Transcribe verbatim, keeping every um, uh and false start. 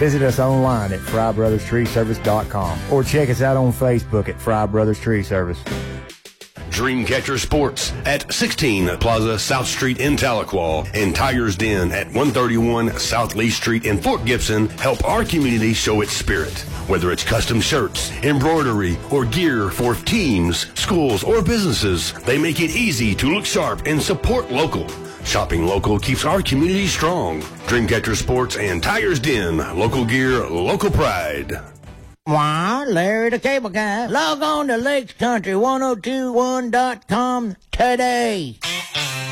Visit us online at fry brothers tree service dot com or check us out on Facebook at Fry Brothers Tree Service. Dreamcatcher Sports at sixteen Plaza South Street in Tahlequah and Tiger's Den at one thirty-one South Lee Street in Fort Gibson help our community show its spirit. Whether it's custom shirts, embroidery, or gear for teams, schools, or businesses, they make it easy to look sharp and support local. Shopping local keeps our community strong. Dreamcatcher Sports and Tiger's Den. Local gear, local pride. Why, Larry the Cable Guy. Log on to Lakes Country ten twenty-one dot com today.